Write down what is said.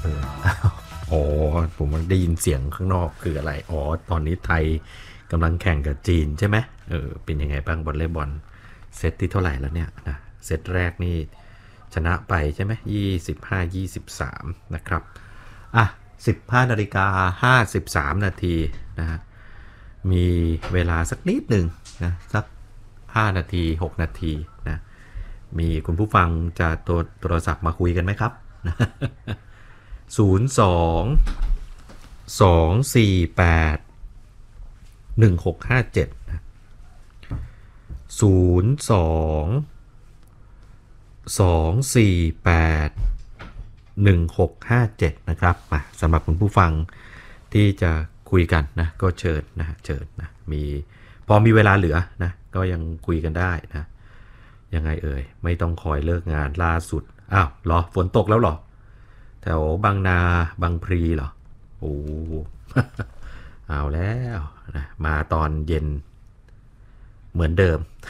อ๋อผมได้ยินเสียงข้างนอกคืออะไรอ๋อตอนนี้ไทยกำลังแข่งกับจีนใช่ไหมเป็นยังไงบ้างวอลเลย์บอลเซตที่เท่าไหร่แล้วเนี่ยนะเซตแรกนี่ชนะไปใช่ไหม25-23นะครับอ่ะ15:53 นาทีนะฮะมีเวลาสักนิดหนึ่งนะสัก5 นาที 6 นาทีนะมีคุณผู้ฟังจะโทรศัพท์มาคุยกันไหมครับ02-248-1657นะ02-248-1657นะครับมาสำหรับคุณผู้ฟังที่จะคุยกันนะก็เชิญนะเชิญนะพอมีเวลาเหลือนะก็ยังคุยกันได้นะยังไงไม่ต้องคอยเลิกงานล่าสุดอ้าวเหรอฝนตกแล้วเหรอแถวบางนาบางพลีเหรอโอ้ เอาแล้วนะมาตอนเย็นเหมือนเดิม